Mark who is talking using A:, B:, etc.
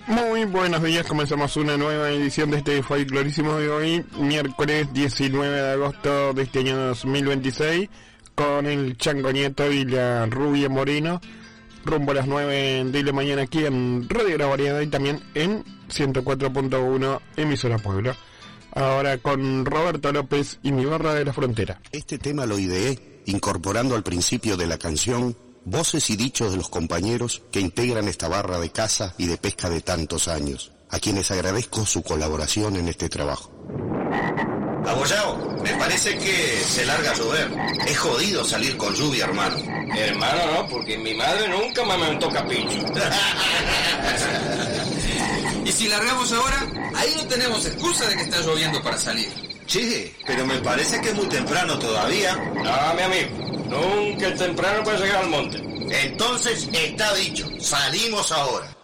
A: Muy buenos días, comenzamos una nueva edición de este folclorísimo de hoy, miércoles 19 de agosto de este año 2026, con el Chango Nieto y la Rubia Moreno, rumbo a las 9 de la mañana aquí en Radio La Variedad y también en 104.1 emisora Pueblo. Ahora con Roberto López y mi barra de la frontera.
B: Este tema lo ideé incorporando al principio de la canción voces y dichos de los compañeros que integran esta barra de caza y de pesca de tantos años, a quienes agradezco su colaboración en este trabajo.
C: Abollao, me parece que se larga a llover. Es jodido salir con lluvia, hermano.
D: Hermano, no, porque mi madre nunca me aventó capricho.
E: Y si largamos ahora, ahí no tenemos excusa de que está lloviendo para salir.
C: Che, pero me parece que es muy temprano todavía.
D: No, mi amigo, nunca es temprano para llegar al monte.
C: Entonces está dicho, salimos ahora.